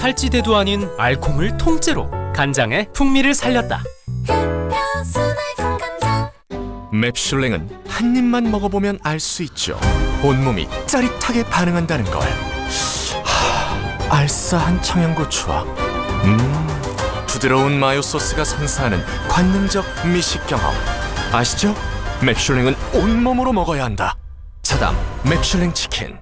살찌대도 아닌 알콩을 통째로 간장의 풍미를 살렸다. 맵슐랭은 한 입만 먹어보면 알 수 있죠. 온몸이 짜릿하게 반응한다는 걸. 알싸한 청양고추와 부드러운 마요 소스가 선사하는 관능적 미식 경험. 아시죠? 맵슐랭은 온몸으로 먹어야 한다. 차담 맵슐랭 치킨.